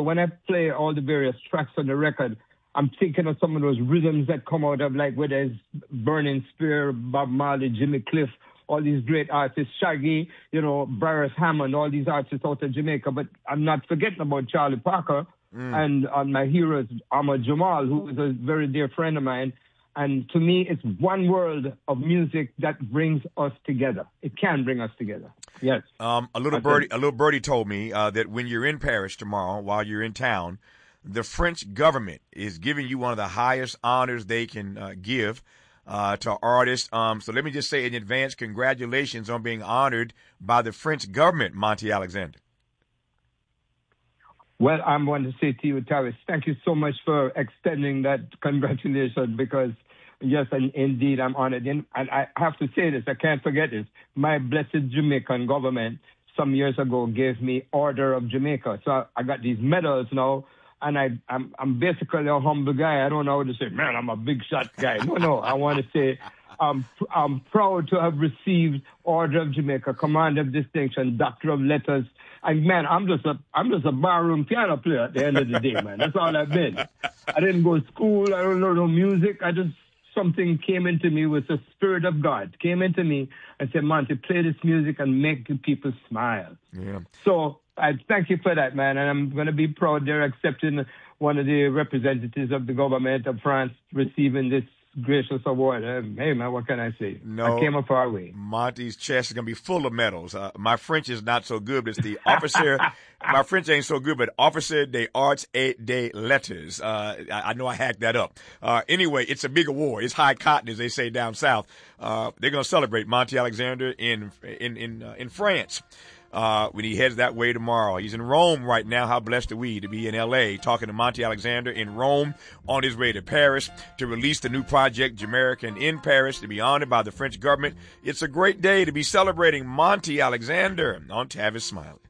when I play all the various tracks on the record, I'm thinking of some of those rhythms that come out of, like, whether it's Burning Spear, Bob Marley, Jimmy Cliff, all these great artists, Shaggy, Bryce Hammond, all these artists out of Jamaica. But I'm not forgetting about Charlie Parker and my heroes, Ahmad Jamal, who is a very dear friend of mine. And to me, it's one world of music that brings us together. It can bring us together. Yes. A little birdie told me that when you're in Paris tomorrow, while you're in town, the French government is giving you one of the highest honors they can give to artists. So let me just say in advance, congratulations on being honored by the French government, Monty Alexander. Well, I'm going to say to you, Tavis, thank you so much for extending that congratulations because, yes, and indeed, I'm honored. And I have to say this, I can't forget this. My blessed Jamaican government some years ago gave me Order of Jamaica. So I got these medals now, and I'm basically a humble guy. I don't know how to say, man, I'm a big shot guy. No, I want to say I'm proud to have received Order of Jamaica, Command of Distinction, Doctor of Letters. And man, I'm just a barroom piano player at the end of the day, man. That's all I've been. I didn't go to school. I don't know no music. Something came into me with the Spirit of God. Came into me and said, Monty, play this music and make people smile. Yeah. So I thank you for that, man. And I'm going to be proud they're accepting one of the representatives of the government of France receiving this gracious award. Hey, man, what can I say? No, I came a far way. Monty's chest is going to be full of medals. My French is not so good, but it's the officer. My French ain't so good, but Officer des Arts et des Lettres. I know I hacked that up. Anyway, it's a big award. It's high cotton, as they say down south. They're going to celebrate Monty Alexander in France. When he heads that way tomorrow. He's in Rome right now. How blessed are we to be in L.A. talking to Monty Alexander in Rome on his way to Paris to release the new project, Jamaican in Paris, to be honored by the French government. It's a great day to be celebrating Monty Alexander on Tavis Smiley.